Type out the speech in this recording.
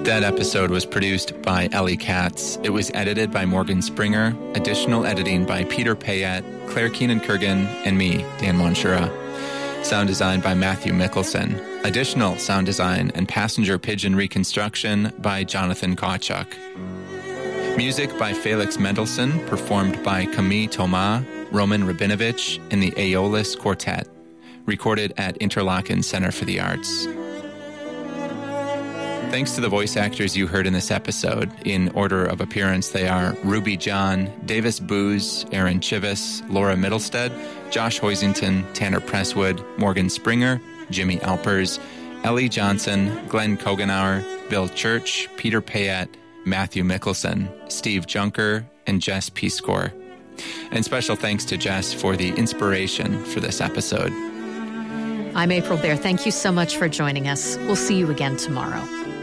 That episode was produced by Ellie Katz. It was edited by Morgan Springer. Additional editing by Peter Payette, Claire Keenan-Kurgan, and me, Dan Monshura. Sound design by Matthew Mickelson. Additional sound design and passenger pigeon reconstruction by Jonathan Kawchuk. Music by Felix Mendelssohn, performed by Camille Thomas, Roman Rabinovich, and the Aeolus Quartet. Recorded at Interlaken Center for the Arts. Thanks to the voice actors you heard in this episode. In order of appearance, they are Ruby John, Davis Booz, Aaron Chivas, Laura Middlestead, Josh Hoisington, Tanner Presswood, Morgan Springer, Jimmy Alpers, Ellie Johnson, Glenn Kogenauer, Bill Church, Peter Payette, Matthew Mickelson, Steve Junker, and Jess Peacecore. And special thanks to Jess for the inspiration for this episode. I'm April Baer. Thank you so much for joining us. We'll see you again tomorrow.